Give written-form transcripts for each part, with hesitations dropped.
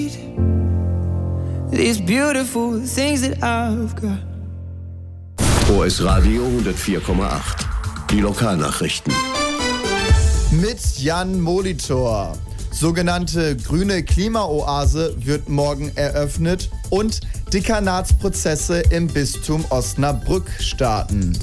These beautiful things that I've got. OS Radio 104,8. Die Lokalnachrichten. Mit Jan Molitor. Sogenannte grüne Klimaoase wird morgen eröffnet und Dekanatsprozesse im Bistum Osnabrück starten.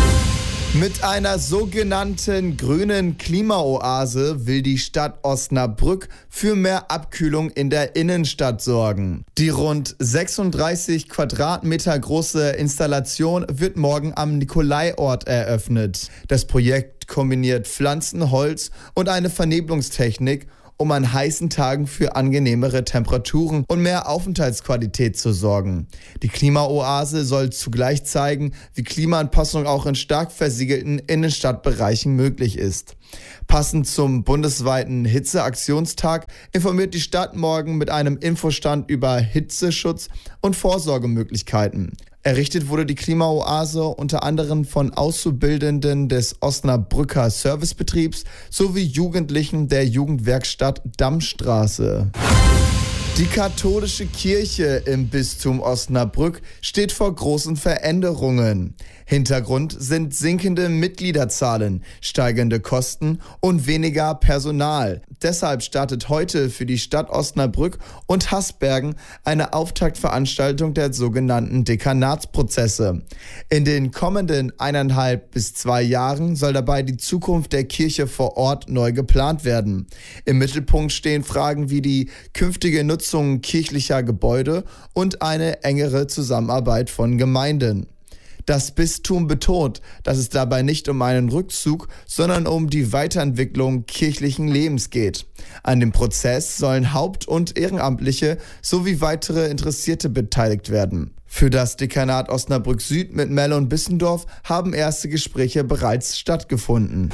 Mit einer sogenannten grünen Klimaoase will die Stadt Osnabrück für mehr Abkühlung in der Innenstadt sorgen. Die rund 36 Quadratmeter große Installation wird morgen am Nikolaiort eröffnet. Das Projekt kombiniert Pflanzen, Holz und eine Vernebelungstechnik, um an heißen Tagen für angenehmere Temperaturen und mehr Aufenthaltsqualität zu sorgen. Die Klimaoase soll zugleich zeigen, wie Klimaanpassung auch in stark versiegelten Innenstadtbereichen möglich ist. Passend zum bundesweiten Hitzeaktionstag informiert die Stadt morgen mit einem Infostand über Hitzeschutz und Vorsorgemöglichkeiten. Errichtet wurde die Klimaoase unter anderem von Auszubildenden des Osnabrücker Servicebetriebs sowie Jugendlichen der Jugendwerkstatt Dammstraße. Die katholische Kirche im Bistum Osnabrück steht vor großen Veränderungen. Hintergrund sind sinkende Mitgliederzahlen, steigende Kosten und weniger Personal. Deshalb startet heute für die Stadt Osnabrück und Hasbergen eine Auftaktveranstaltung der sogenannten Dekanatsprozesse. In den kommenden 1,5 bis 2 Jahren soll dabei die Zukunft der Kirche vor Ort neu geplant werden. Im Mittelpunkt stehen Fragen wie die künftige Nutzung kirchlicher Gebäude und eine engere Zusammenarbeit von Gemeinden. Das Bistum betont, dass es dabei nicht um einen Rückzug, sondern um die Weiterentwicklung kirchlichen Lebens geht. An dem Prozess sollen Haupt- und Ehrenamtliche sowie weitere Interessierte beteiligt werden. Für das Dekanat Osnabrück Süd mit Melle und Bissendorf haben erste Gespräche bereits stattgefunden.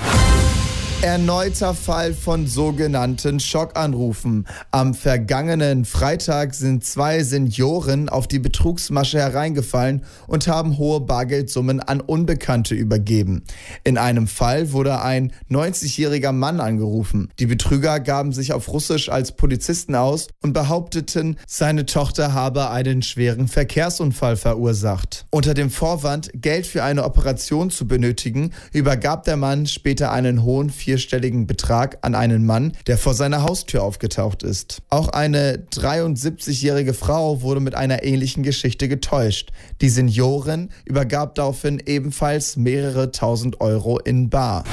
Erneuter Fall von sogenannten Schockanrufen. Am vergangenen Freitag sind 2 Senioren auf die Betrugsmasche hereingefallen und haben hohe Bargeldsummen an Unbekannte übergeben. In einem Fall wurde ein 90-jähriger Mann angerufen. Die Betrüger gaben sich auf Russisch als Polizisten aus und behaupteten, seine Tochter habe einen schweren Verkehrsunfall verursacht. Unter dem Vorwand, Geld für eine Operation zu benötigen, übergab der Mann später einen hohen vierstelligen Betrag an einen Mann, der vor seiner Haustür aufgetaucht ist. Auch eine 73-jährige Frau wurde mit einer ähnlichen Geschichte getäuscht. Die Seniorin übergab daraufhin ebenfalls mehrere tausend Euro in bar.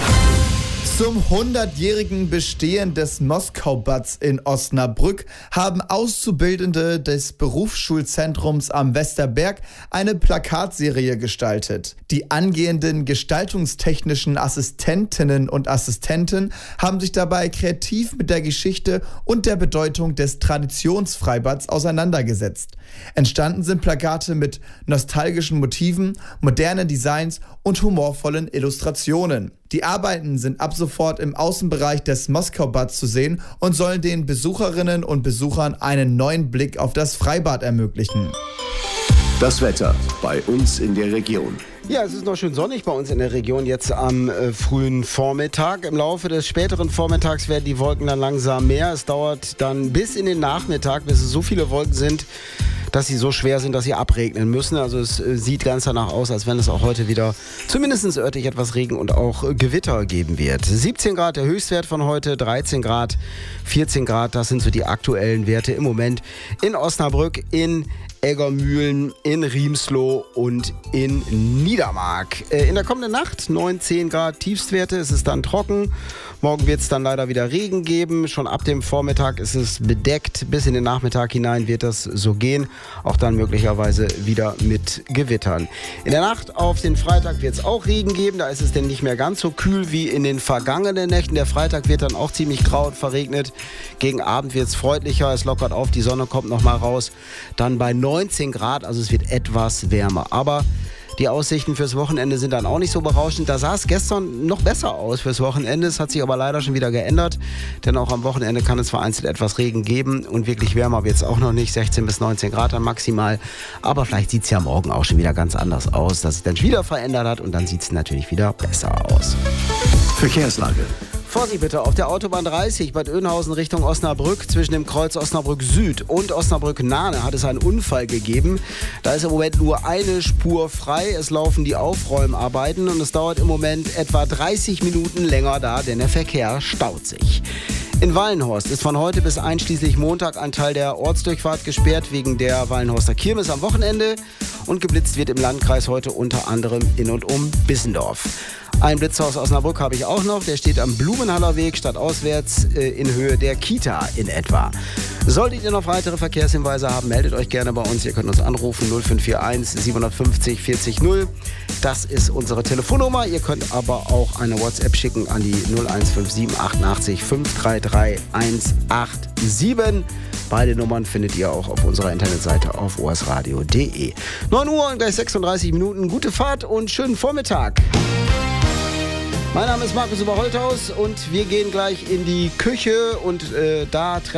Zum 100-jährigen Bestehen des Moskau-Bads in Osnabrück haben Auszubildende des Berufsschulzentrums am Westerberg eine Plakatserie gestaltet. Die angehenden gestaltungstechnischen Assistentinnen und Assistenten haben sich dabei kreativ mit der Geschichte und der Bedeutung des Traditionsfreibads auseinandergesetzt. Entstanden sind Plakate mit nostalgischen Motiven, modernen Designs und humorvollen Illustrationen. Die Arbeiten sind ab sofort im Außenbereich des Moskau-Bads zu sehen und sollen den Besucherinnen und Besuchern einen neuen Blick auf das Freibad ermöglichen. Das Wetter bei uns in der Region. Ja, es ist noch schön sonnig bei uns in der Region jetzt am frühen Vormittag. Im Laufe des späteren Vormittags werden die Wolken dann langsam mehr. Es dauert dann bis in den Nachmittag, bis es so viele Wolken sind, dass sie so schwer sind, dass sie abregnen müssen. Also es sieht ganz danach aus, als wenn es auch heute wieder zumindest örtlich etwas Regen und auch Gewitter geben wird. 17 Grad der Höchstwert von heute, 13 Grad, 14 Grad, das sind so die aktuellen Werte im Moment in Osnabrück, in Eggermühlen, in Riemsloh und in Niedermark. In der kommenden Nacht 9, 10 Grad Tiefstwerte, es ist dann trocken. Morgen wird es dann leider wieder Regen geben. Schon ab dem Vormittag ist es bedeckt. Bis in den Nachmittag hinein wird das so gehen. Auch dann möglicherweise wieder mit Gewittern. In der Nacht auf den Freitag wird es auch Regen geben. Da ist es denn nicht mehr ganz so kühl wie in den vergangenen Nächten. Der Freitag wird dann auch ziemlich grau und verregnet. Gegen Abend wird es freundlicher. Es lockert auf. Die Sonne kommt nochmal raus. Dann bei 19 Grad. Also es wird etwas wärmer. Aber die Aussichten fürs Wochenende sind dann auch nicht so berauschend. Da sah es gestern noch besser aus fürs Wochenende. Es hat sich aber leider schon wieder geändert. Denn auch am Wochenende kann es vereinzelt etwas Regen geben. Und wirklich wärmer wird es auch noch nicht. 16 bis 19 Grad dann maximal. Aber vielleicht sieht es ja morgen auch schon wieder ganz anders aus. Dass es dann wieder verändert hat. Und dann sieht es natürlich wieder besser aus. Verkehrslage. Vorsicht bitte, auf der Autobahn 30 Bad Oeynhausen Richtung Osnabrück zwischen dem Kreuz Osnabrück Süd und Osnabrück Nahne hat es einen Unfall gegeben. Da ist im Moment nur eine Spur frei. Es laufen die Aufräumarbeiten und es dauert im Moment etwa 30 Minuten länger da, denn der Verkehr staut sich. In Wallenhorst ist von heute bis einschließlich Montag ein Teil der Ortsdurchfahrt gesperrt wegen der Wallenhorster Kirmes am Wochenende und geblitzt wird im Landkreis heute unter anderem in und um Bissendorf. Ein Blitzer aus Osnabrück habe ich auch noch. Der steht am Blumenhaller Weg stadtauswärts in Höhe der Kita in etwa. Solltet ihr noch weitere Verkehrshinweise haben, meldet euch gerne bei uns. Ihr könnt uns anrufen 0541 750 40 0. Das ist unsere Telefonnummer. Ihr könnt aber auch eine WhatsApp schicken an die 0157 88 533 187. Beide Nummern findet ihr auch auf unserer Internetseite auf osradio.de. 9 Uhr und gleich 36 Minuten. Gute Fahrt und schönen Vormittag. Mein Name ist Markus Oberholthaus und wir gehen gleich in die Küche und da treffen